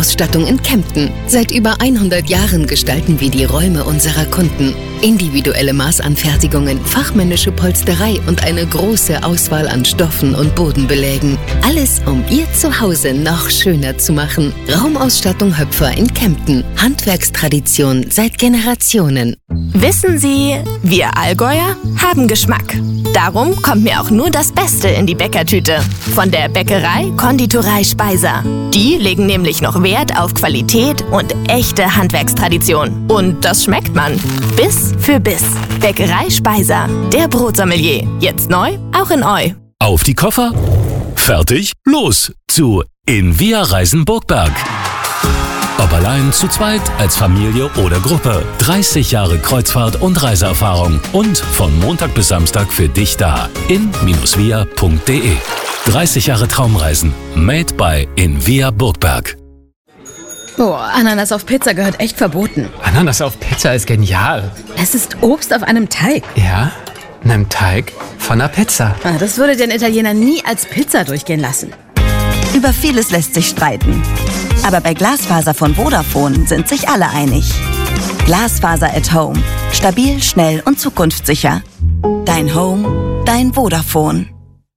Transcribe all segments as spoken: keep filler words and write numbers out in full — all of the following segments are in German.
Raumausstattung in Kempten. Seit über hundert Jahren gestalten wir die Räume unserer Kunden. Individuelle Maßanfertigungen, fachmännische Polsterei und eine große Auswahl an Stoffen und Bodenbelägen. Alles, um Ihr Zuhause noch schöner zu machen. Raumausstattung Höpfer in Kempten. Handwerkstradition seit Generationen. Wissen Sie, wir Allgäuer haben Geschmack. Darum kommt mir auch nur das Beste in die Bäckertüte. Von der Bäckerei Konditorei Speiser. Die legen nämlich noch Wert auf Qualität und echte Handwerkstradition. Und das schmeckt man. Biss für Biss. Bäckerei Speiser. Der Brotsommelier. Jetzt neu, auch in Eu. Auf die Koffer. Fertig, los zu In Wir Reisen Burgberg. Ob allein, zu zweit, als Familie oder Gruppe. dreißig Jahre Kreuzfahrt- und Reiseerfahrung. Und von Montag bis Samstag für dich da. in via punkt de. dreißig Jahre Traumreisen. Made by In Wir Burgberg. Boah, Ananas auf Pizza gehört echt verboten. Ananas auf Pizza ist genial. Es ist Obst auf einem Teig. Ja, einem Teig von einer Pizza. Ah, das würde den Italiener nie als Pizza durchgehen lassen. Über vieles lässt sich streiten. Aber bei Glasfaser von Vodafone sind sich alle einig. Glasfaser at Home. Stabil, schnell und zukunftssicher. Dein Home, dein Vodafone.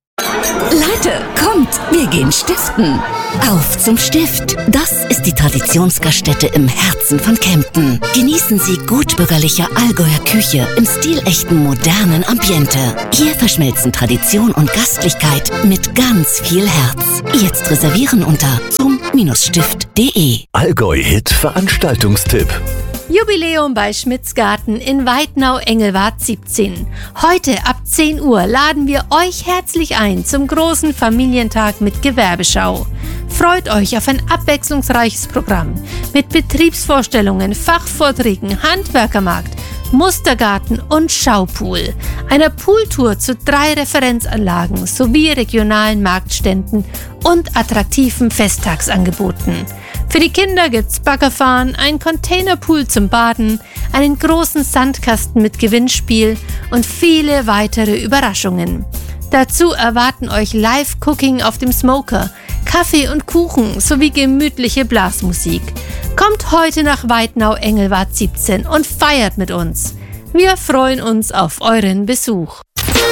Leute, kommt, wir gehen stiften. Auf zum Stift. Das ist die Traditionsgaststätte im Herzen von Kempten. Genießen Sie gutbürgerliche Allgäuer Küche im stilechten modernen Ambiente. Hier verschmelzen Tradition und Gastlichkeit mit ganz viel Herz. Jetzt reservieren unter zum Stift punkt de. Allgäu-Hit Veranstaltungstipp. Jubiläum bei Schmitzgarten in Weitnau-Engelwart siebzehn. Heute ab zehn Uhr laden wir euch herzlich ein zum großen Familientag mit Gewerbeschau. Freut euch auf ein abwechslungsreiches Programm mit Betriebsvorstellungen, Fachvorträgen, Handwerkermarkt, Mustergarten und Schaupool, einer Pooltour zu drei Referenzanlagen sowie regionalen Marktständen und attraktiven Festtagsangeboten. Für die Kinder gibt's Baggerfahren, einen Containerpool zum Baden, einen großen Sandkasten mit Gewinnspiel und viele weitere Überraschungen. Dazu erwarten euch Live-Cooking auf dem Smoker, Kaffee und Kuchen sowie gemütliche Blasmusik. Kommt heute nach Weitnau-Engelwart siebzehn und feiert mit uns. Wir freuen uns auf euren Besuch.